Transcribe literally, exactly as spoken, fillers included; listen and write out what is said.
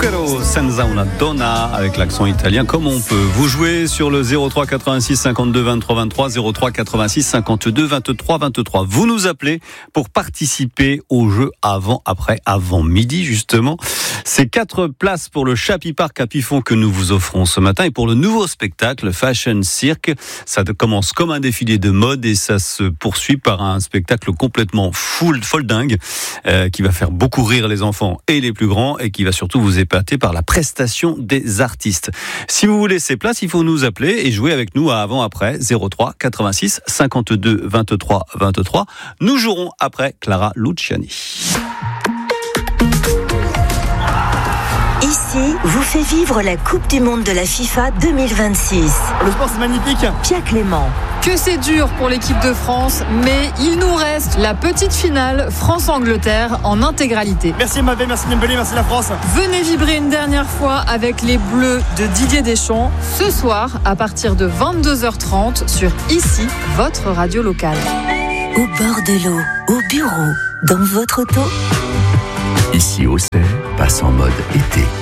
Zucchero senza una donna avec l'accent italien. Comment on peut vous jouer sur le zéro trois quatre-vingt-six cinquante-deux vingt-trois vingt-trois, zéro trois quatre-vingt-six cinquante-deux vingt-trois vingt-trois. Vous nous appelez pour participer au jeu avant, après, avant midi justement. C'est quatre places pour le Chappie Park à Pifon que nous vous offrons ce matin et pour le nouveau spectacle Fashion Cirque. Ça commence comme un défilé de mode et ça se poursuit par un spectacle complètement full, folle dingue euh, qui va faire beaucoup rire les enfants et les plus grands et qui va surtout vous épater par la prestation des artistes. Si vous voulez ces places, il faut nous appeler et jouer avec nous à avant-après zéro trois quatre-vingt-six cinquante-deux vingt-trois vingt-trois. Nous jouerons après Clara Luciani. Ici, vous fait vivre la Coupe du Monde de la FIFA deux mille vingt-six. Le sport, c'est magnifique. Pia Clément. Que c'est dur pour l'équipe de France, mais il nous reste la petite finale France-Angleterre en intégralité. Merci Mbappé, merci Dembélé, merci la France. Venez vibrer une dernière fois avec les Bleus de Didier Deschamps, ce soir à partir de vingt-deux heures trente sur Ici, votre radio locale. Au bord de l'eau, au bureau, dans votre auto. Ici, Auxerre passe en mode été.